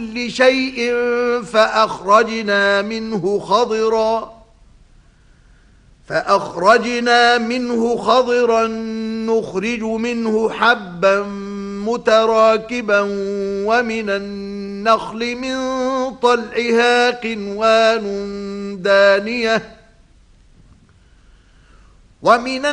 كل شيء فأخرجنا منه خضرا نخرج منه حبا متراكبا ومن النخل من طلعها قنوان دانية